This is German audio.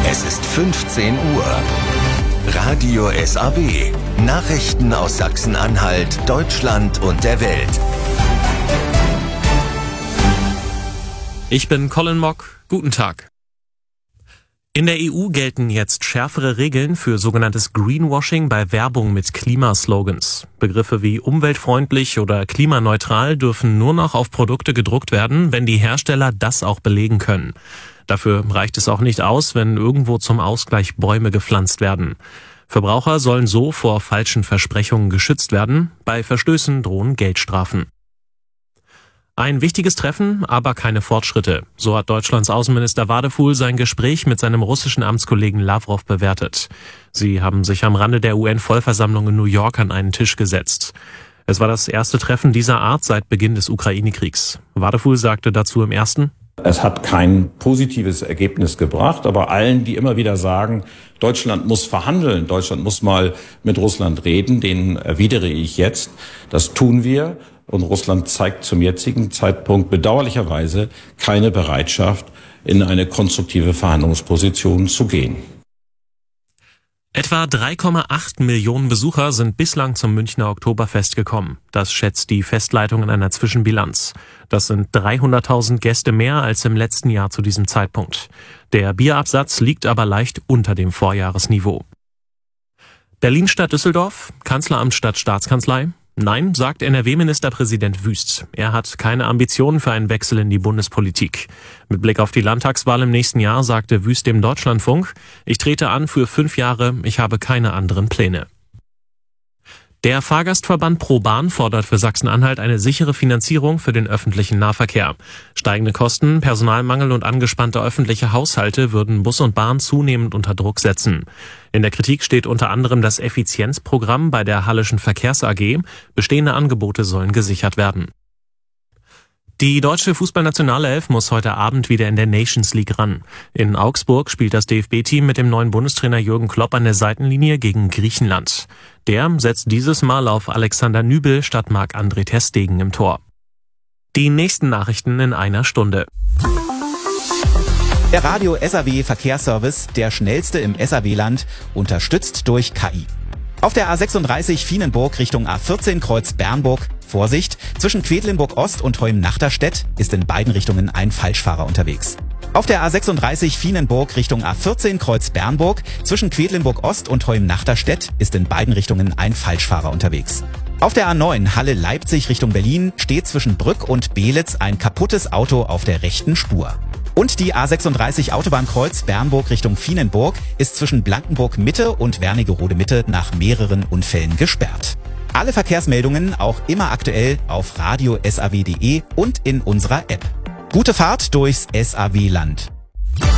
Es ist 15 Uhr. Radio SAW. Nachrichten aus Sachsen-Anhalt, Deutschland und der Welt. Ich bin Colin Mock. Guten Tag. In der EU gelten jetzt schärfere Regeln für sogenanntes Greenwashing bei Werbung mit Klimaslogans. Begriffe wie umweltfreundlich oder klimaneutral dürfen nur noch auf Produkte gedruckt werden, wenn die Hersteller das auch belegen können. Dafür reicht es auch nicht aus, wenn irgendwo zum Ausgleich Bäume gepflanzt werden. Verbraucher sollen so vor falschen Versprechungen geschützt werden. Bei Verstößen drohen Geldstrafen. Ein wichtiges Treffen, aber keine Fortschritte. So hat Deutschlands Außenminister Wadefuhl sein Gespräch mit seinem russischen Amtskollegen Lavrov bewertet. Sie haben sich am Rande der UN-Vollversammlung in New York an einen Tisch gesetzt. Es war das erste Treffen dieser Art seit Beginn des Ukraine-Kriegs. Wadefuhl sagte dazu im ersten: Es hat kein positives Ergebnis gebracht, aber allen, die immer wieder sagen, Deutschland muss verhandeln, Deutschland muss mal mit Russland reden, denen erwidere ich jetzt, das tun wir. Und Russland zeigt zum jetzigen Zeitpunkt bedauerlicherweise keine Bereitschaft, in eine konstruktive Verhandlungsposition zu gehen. Etwa 3,8 Millionen Besucher sind bislang zum Münchner Oktoberfest gekommen. Das schätzt die Festleitung in einer Zwischenbilanz. Das sind 300.000 Gäste mehr als im letzten Jahr zu diesem Zeitpunkt. Der Bierabsatz liegt aber leicht unter dem Vorjahresniveau. Berlin statt Düsseldorf, Kanzleramt statt Staatskanzlei? Nein, sagt NRW-Ministerpräsident Wüst. Er hat keine Ambitionen für einen Wechsel in die Bundespolitik. Mit Blick auf die Landtagswahl im nächsten Jahr sagte Wüst dem Deutschlandfunk: Ich trete an für 5 Jahre, ich habe keine anderen Pläne. Der Fahrgastverband ProBahn fordert für Sachsen-Anhalt eine sichere Finanzierung für den öffentlichen Nahverkehr. Steigende Kosten, Personalmangel und angespannte öffentliche Haushalte würden Bus und Bahn zunehmend unter Druck setzen. In der Kritik steht unter anderem das Effizienzprogramm bei der Halleschen Verkehrs AG. Bestehende Angebote sollen gesichert werden. Die deutsche Fußballnationalelf muss heute Abend wieder in der Nations League ran. In Augsburg spielt das DFB-Team mit dem neuen Bundestrainer Jürgen Klopp an der Seitenlinie gegen Griechenland. Der setzt dieses Mal auf Alexander Nübel statt Marc-André ter Stegen im Tor. Die nächsten Nachrichten in einer Stunde. Der Radio SAW Verkehrsservice, der schnellste im SAW-Land, unterstützt durch KI. Auf der A36 Vienenburg Richtung A14 Kreuz Bernburg. Vorsicht, zwischen Quedlinburg Ost und Heum-Nachterstedt ist in beiden Richtungen ein Falschfahrer unterwegs. Auf der A36 Vienenburg Richtung A14 Kreuz Bernburg, zwischen Quedlinburg Ost und Heum-Nachterstedt ist in beiden Richtungen ein Falschfahrer unterwegs. Auf der A9 Halle-Leipzig Richtung Berlin steht zwischen Brück und Beelitz ein kaputtes Auto auf der rechten Spur. Und die A36 Autobahnkreuz Bernburg Richtung Vienenburg ist zwischen Blankenburg Mitte und Wernigerode Mitte nach mehreren Unfällen gesperrt. Alle Verkehrsmeldungen auch immer aktuell auf radiosaw.de und in unserer App. Gute Fahrt durchs SAW-Land.